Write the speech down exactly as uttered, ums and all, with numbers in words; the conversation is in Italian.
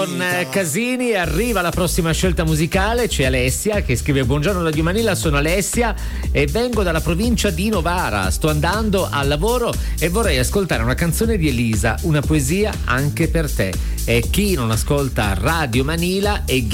Con Casini arriva la prossima scelta musicale, c'è Alessia che scrive: buongiorno Radio Manila, sono Alessia e vengo dalla provincia di Novara, sto andando al lavoro e vorrei ascoltare una canzone di Elisa, una poesia anche per te. E chi non ascolta Radio Manila è